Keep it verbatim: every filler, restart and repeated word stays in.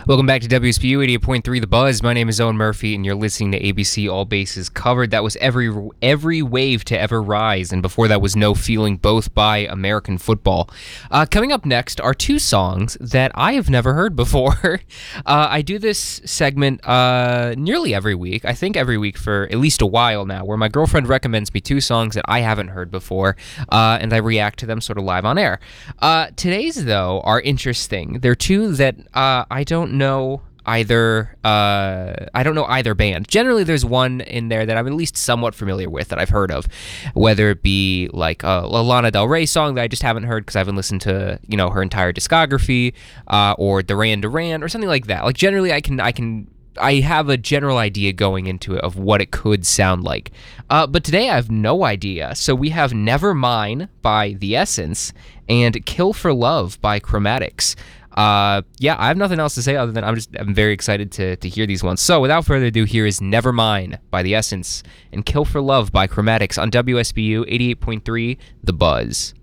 Welcome back to W S P U eighty-eight point three The Buzz. My name is Owen Murphy, and you're listening to A B C All Bases Covered. That was Every Every Wave to Ever Rise, and before that was No Feeling, both by American Football. Uh, coming up next are two songs that I have never heard before. uh, I do this segment uh, nearly every week, I think every week for at least a while now, where my girlfriend recommends me two songs that I haven't heard before, uh, and I react to them sort of live on air. Uh, today's, though, are interesting. They're two that uh, I don't know either uh I don't know either band. Generally there's one in there that I'm at least somewhat familiar with, that I've heard of, whether it be like a, a Lana Del Rey song that I just haven't heard because I haven't listened to, you know, her entire discography, uh or Duran Duran or something like that. Like generally I can I can I have a general idea going into it of what it could sound like. Uh, but today I have no idea. So we have Never Mine by The Essence and Kill for Love by Chromatics. Uh, yeah, I have nothing else to say other than I'm just I'm very excited to to hear these ones. So without further ado, here is Never Mine by The Essence and Kill for Love by Chromatics on W S B U eighty-eight point three The Buzz.